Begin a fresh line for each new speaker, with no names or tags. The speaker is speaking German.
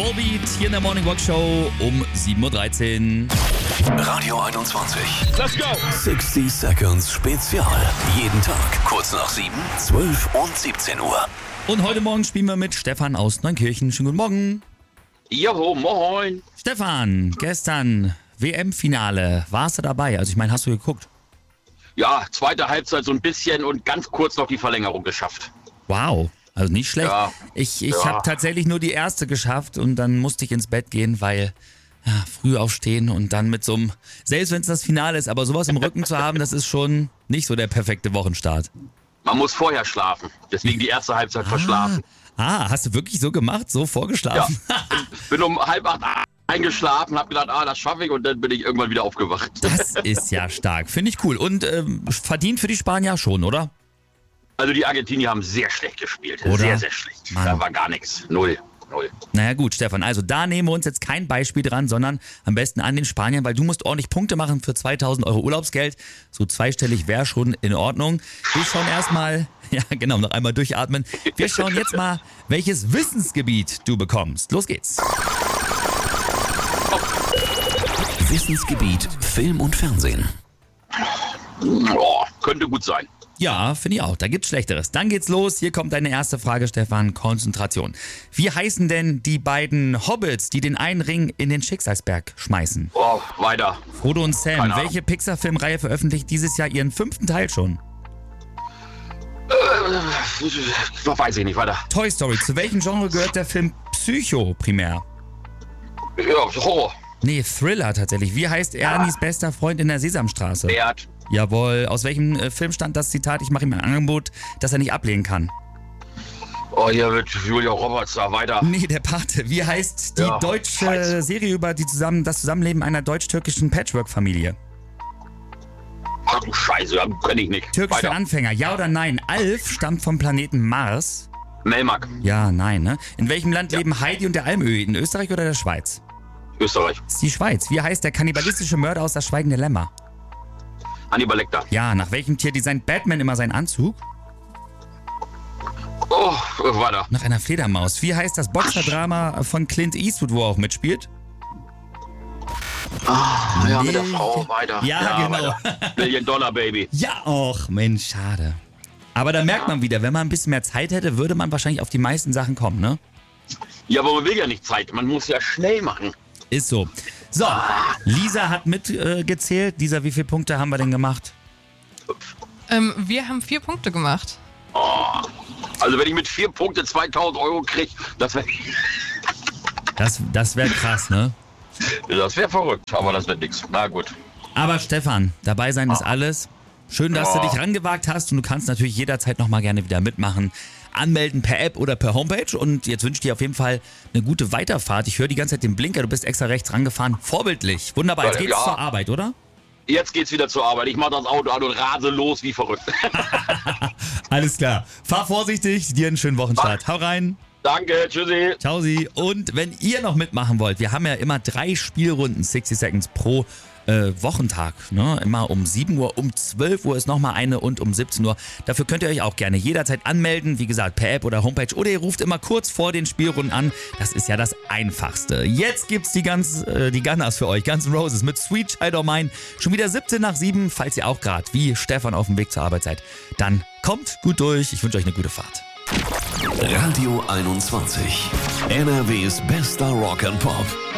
Volbeat hier in der Morning Walk Show um 7.13 Uhr.
Radio 21.
Let's go!
60 Seconds Spezial. Jeden Tag kurz nach 7, 12 und 17 Uhr.
Und heute Morgen spielen wir mit Stefan aus Neunkirchen. Schönen guten Morgen.
Jo, moin.
Stefan, gestern WM-Finale. Warst du dabei? Also ich meine, hast du geguckt?
Ja, zweite Halbzeit so ein bisschen und ganz kurz noch die Verlängerung geschafft.
Wow, also nicht schlecht.
Ja.
Ich habe tatsächlich nur die erste geschafft und dann musste ich ins Bett gehen, weil früh aufstehen und dann mit so einem, selbst wenn es das Finale ist, aber sowas im Rücken zu haben, das ist schon nicht so der perfekte Wochenstart.
Man muss vorher schlafen, deswegen die erste Halbzeit verschlafen.
Hast du wirklich so gemacht, so vorgeschlafen?
Ja, bin um 7:30 eingeschlafen, hab gedacht, das schaffe ich und dann bin ich irgendwann wieder aufgewacht.
Das ist ja stark, finde ich cool. Und verdient für die Spanier schon, oder?
Also die Argentinier haben sehr schlecht gespielt,
Oder?
sehr, sehr schlecht.
Mann.
Da war gar nichts, null.
Naja gut, Stefan, also da nehmen wir uns jetzt kein Beispiel dran, sondern am besten an den Spaniern, weil du musst ordentlich Punkte machen für 2.000 Euro Urlaubsgeld. So zweistellig wäre schon in Ordnung. Wir schauen erstmal, ja genau, noch einmal durchatmen. Wir schauen jetzt mal, welches Wissensgebiet du bekommst. Los geht's.
Wissensgebiet Film und Fernsehen.
Oh, könnte gut sein.
Ja, finde ich auch. Da gibt's Schlechteres. Dann geht's los. Hier kommt deine erste Frage, Stefan. Konzentration. Wie heißen denn die beiden Hobbits, die den einen Ring in den Schicksalsberg schmeißen?
Oh, weiter.
Frodo und Sam.
Keine Ahnung.
Welche Pixar-Filmreihe veröffentlicht dieses Jahr ihren 5. Teil schon?
Weiß ich nicht, weiter.
Toy Story. Zu welchem Genre gehört der Film Psycho primär?
Ja, Horror.
Nee, Thriller tatsächlich. Wie heißt Ernies bester Freund in der Sesamstraße?
Bert.
Jawohl. Aus welchem Film stand das Zitat, ich mache ihm ein Angebot, das er nicht ablehnen kann?
Oh, hier wird Julia Roberts da weiter.
Nee, der Pate. Wie heißt die deutsche
Scheiße.
Serie über das Zusammenleben einer deutsch-türkischen Patchwork-Familie?
Ach du Scheiße, kenn ich nicht.
Türkisch für
Weiter.
Anfänger. Ja oder nein? Alf stammt vom Planeten Mars.
Melmark,
Ja, nein, ne? In welchem Land leben Heidi und der Almöhi? In Österreich oder der Schweiz?
Österreich.
Das ist die Schweiz. Wie heißt der kannibalistische Mörder aus Das Schweigende Lämmer?
Hannibal Lecter.
Ja, nach welchem Tier designt Batman immer seinen Anzug?
Oh, weiter.
Nach einer Fledermaus. Wie heißt das Boxerdrama von Clint Eastwood, wo er auch mitspielt?
Ja, mit der Frau, weiter.
Ja, genau.
Weiter. $1 Billion, Baby.
Ja, och, Mensch, schade. Aber da merkt man wieder, wenn man ein bisschen mehr Zeit hätte, würde man wahrscheinlich auf die meisten Sachen kommen, ne?
Ja, aber man will ja nicht Zeit. Man muss ja schnell machen.
Ist so. So, Lisa hat mitgezählt. Lisa, wie viele Punkte haben wir denn gemacht?
Wir haben 4 Punkte gemacht.
Also wenn ich mit 4 Punkten 2.000 Euro kriege, das
Das wäre krass, ne?
wär verrückt. Aber das wird nichts. Na gut.
Aber Stefan, dabei sein ist alles. Schön, dass du dich rangewagt hast und du kannst natürlich jederzeit nochmal gerne wieder mitmachen. Anmelden per App oder per Homepage und jetzt wünsche ich dir auf jeden Fall eine gute Weiterfahrt. Ich höre die ganze Zeit den Blinker, du bist extra rechts rangefahren. Vorbildlich. Wunderbar, jetzt geht's zur Arbeit, oder?
Jetzt geht's wieder zur Arbeit. Ich mache das Auto an und rase los wie verrückt.
Alles klar. Fahr vorsichtig, dir einen schönen Wochenstart. Hau rein.
Danke, tschüssi.
Ciao Sie. Und wenn ihr noch mitmachen wollt, wir haben ja immer 3 Spielrunden, 60 Seconds pro Wochentag. Ne? Immer um 7 Uhr, um 12 Uhr ist nochmal eine und um 17 Uhr. Dafür könnt ihr euch auch gerne jederzeit anmelden. Wie gesagt, per App oder Homepage. Oder ihr ruft immer kurz vor den Spielrunden an. Das ist ja das Einfachste. Jetzt gibt's die Gunners für euch. Guns N' Roses mit Sweet Child O' Mine. Schon wieder 17 nach 7. Falls ihr auch gerade wie Stefan auf dem Weg zur Arbeit seid, dann kommt gut durch. Ich wünsche euch eine gute Fahrt.
Radio 21. NRWs bester Rock and Pop.